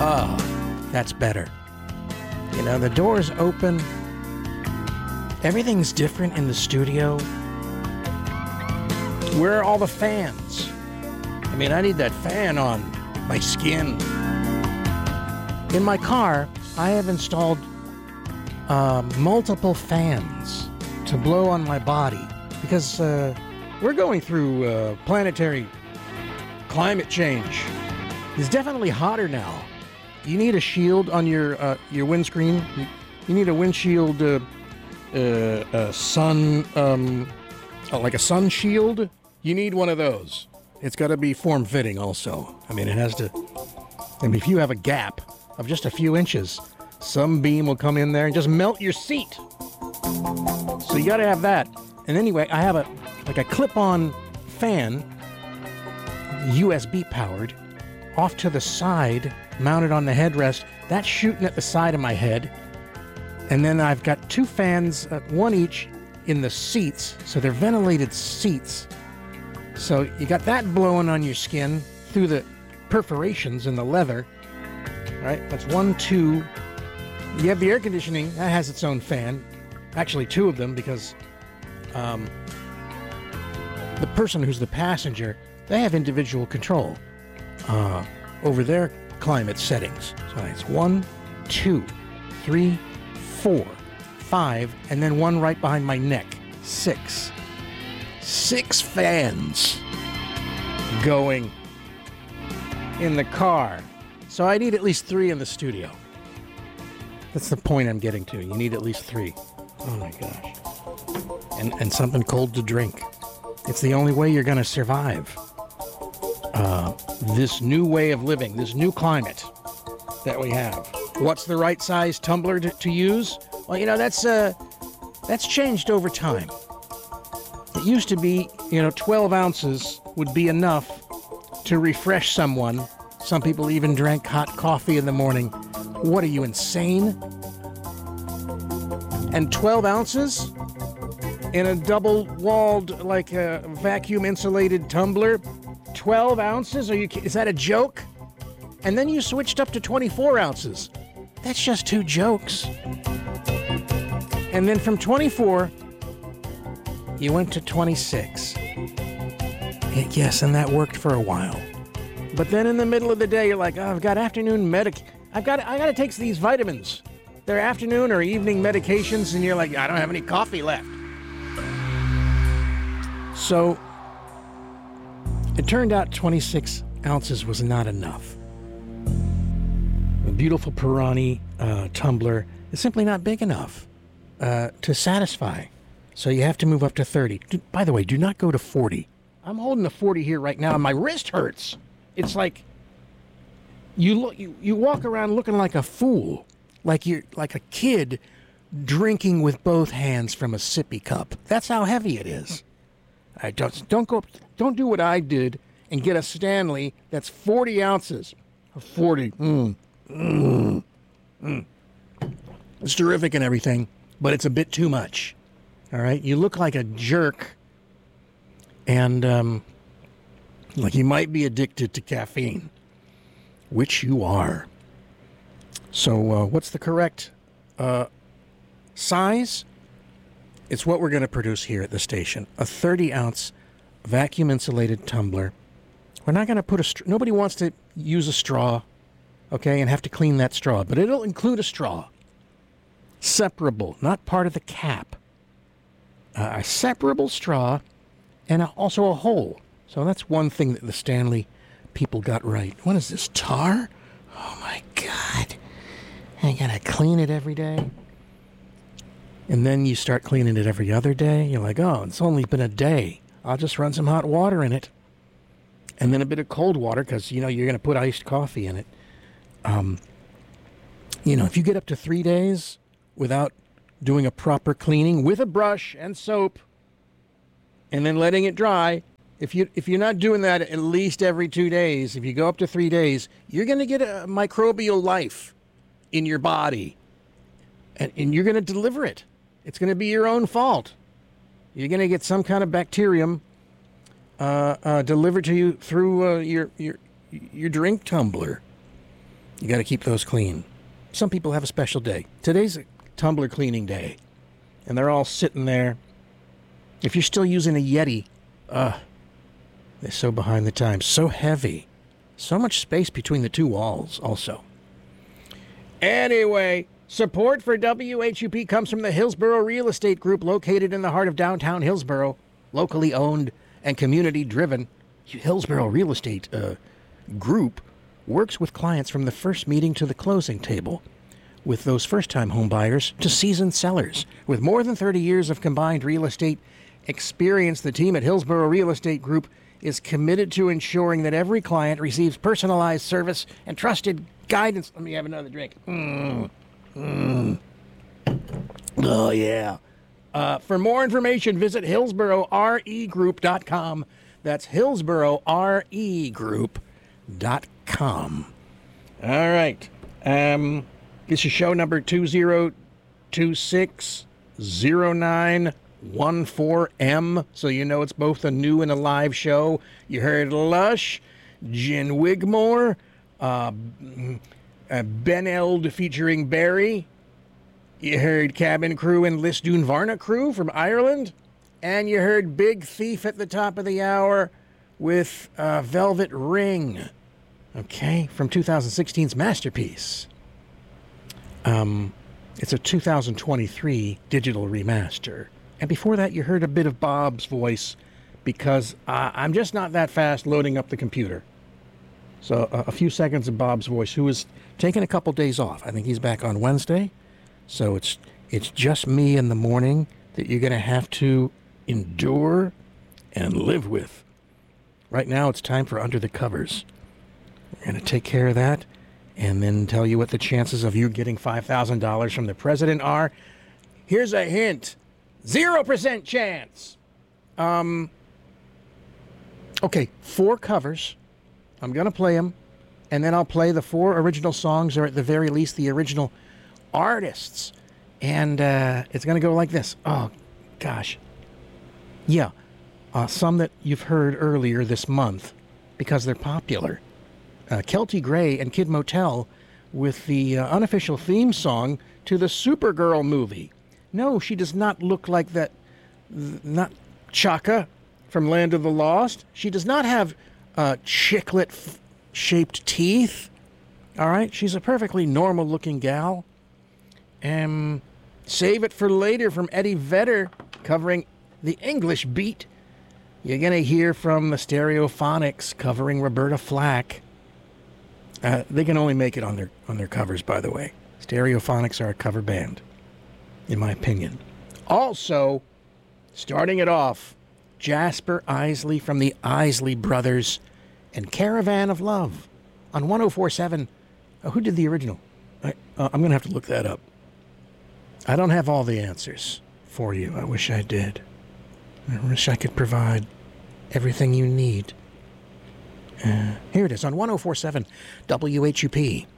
That's better. You know, the door's open. Everything's different in the studio. Where are all the fans? I mean, I need that fan on my skin. In my car, I have installed multiple fans to blow on my body because we're going through planetary climate change. It's definitely hotter now. You need a shield on your windscreen. You need a windshield, sun, like a sun shield. You need one of those. It's got to be form-fitting also. I mean, it has to. I mean, if you have a gap of just a few inches, some beam will come in there and just melt your seat. So you got to have that. And anyway, I have a clip-on fan, USB powered, off to the side, mounted on the headrest. That's shooting at the side of my head. And then I've got two fans, one each, in the seats. So they're ventilated seats. So you got that blowing on your skin through the perforations in the leather. All right, that's 1, 2. You have the air conditioning. That has its own fan. Actually, two of them, because the person who's the passenger, they have individual control over their climate settings. So it's 1, 2, 3, 4, 5, and then one right behind my neck. 6. 6 fans going in the car. So I need at least 3 in the studio. That's the point I'm getting to. You need at least 3. Oh my gosh. And something cold to drink. It's the only way you're going to survive this new way of living, this new climate that we have. What's the right size tumbler to use? Well, you know, that's changed over time. It used to be, 12 ounces would be enough to refresh someone. Some people even drank hot coffee in the morning. What are you, insane? And 12 ounces in a double-walled, like a vacuum-insulated tumbler? 12 ounces? Is that a joke? And then you switched up to 24 ounces. That's just 2 jokes. And then from 24, you went to 26. Yes, and that worked for a while. But then in the middle of the day, you're like, I've got afternoon I got to take these vitamins. They're afternoon or evening medications, and you're like, I don't have any coffee left. So it turned out 26 ounces was not enough. A beautiful Perani tumbler is simply not big enough to satisfy. So you have to move up to 30. By the way, do not go to 40. I'm holding a 40 here right now, and my wrist hurts. It's like you walk around looking like a fool, like you're like a kid drinking with both hands from a sippy cup. That's how heavy it is. All right, don't do what I did and get a Stanley that's 40 ounces. 40. It's terrific and everything, but it's a bit too much. All right, you look like a jerk, and like you might be addicted to caffeine, which you are. So what's the correct size? It's what we're going to produce here at the station. A 30-ounce vacuum-insulated tumbler. We're not going to put nobody wants to use a straw, okay, and have to clean that straw. But it'll include a straw. Separable, not part of the cap. A separable straw and also a hole. So that's one thing that the Stanley people got right. What is this, tar? Oh, my God. I got to clean it every day. And then you start cleaning it every other day. You're like, oh, it's only been a day. I'll just run some hot water in it. And then a bit of cold water because, you're going to put iced coffee in it. If you get up to 3 days without doing a proper cleaning with a brush and soap and then letting it dry, if you're not doing that at least every 2 days, if you go up to 3 days, you're going to get a microbial life in your body. And you're going to deliver it. It's going to be your own fault. You're going to get some kind of bacterium delivered to you through your drink tumbler. You got to keep those clean. Some people have a special day. Today's a tumbler cleaning day. And they're all sitting there. If you're still using a Yeti, they're so behind the times. So heavy. So much space between the two walls also. Anyway, support for WHUP comes from the Hillsborough Real Estate Group, located in the heart of downtown Hillsborough. Locally owned and community-driven, Hillsborough Real Estate Group works with clients from the first meeting to the closing table, with those first-time home buyers to seasoned sellers. With more than 30 years of combined real estate experience, the team at Hillsborough Real Estate Group is committed to ensuring that every client receives personalized service and trusted guidance. Let me have another drink. Oh, yeah. For more information, visit HillsboroughREGroup.com. That's HillsboroughREGroup.com. All right. This is show number 20260914M, so you know it's both a new and a live show. You heard Lush, Jen Wigmore, Ben Eld featuring Barry. You heard Cabin Crew and Lisdoon Varna Crew from Ireland. And you heard Big Thief at the top of the hour with Velvet Ring. Okay, from 2016's Masterpiece. It's a 2023 digital remaster. And before that, you heard a bit of Bob's voice, because I'm just not that fast loading up the computer. So a few seconds of Bob's voice, who is taking a couple days off. I think he's back on Wednesday. So it's just me in the morning that you're going to have to endure and live with. Right now, it's time for Under the Covers. We're going to take care of that and then tell you what the chances of you getting $5,000 from the president are. Here's a hint. 0% chance. Okay, 4 covers. I'm going to play them, and then I'll play the 4 original songs, or at the very least, the original artists. And it's going to go like this. Oh, gosh. Yeah, some that you've heard earlier this month because they're popular. Kelty Gray and Kid Motel with the unofficial theme song to the Supergirl movie. No, she does not look like that, not Chaka from Land of the Lost. She does not have chiclet-shaped teeth. All right, she's a perfectly normal-looking gal. Save It for Later from Eddie Vedder covering the English Beat. You're going to hear from the Stereophonics covering Roberta Flack. They can only make it on their covers, by the way. Stereophonics are a cover band, in my opinion. Also, starting it off, Jasper Isley from the Isley Brothers and Caravan of Love on 104.7. Who did the original? I'm going to have to look that up. I don't have all the answers for you. I wish I did. I wish I could provide everything you need. Here it is on 104.7 WHUP.